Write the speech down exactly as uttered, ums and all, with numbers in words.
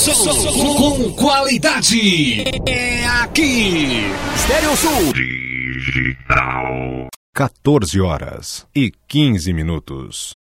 Som com qualidade. É aqui. Estéreo Sul. Digital. quatorze horas e quinze minutos.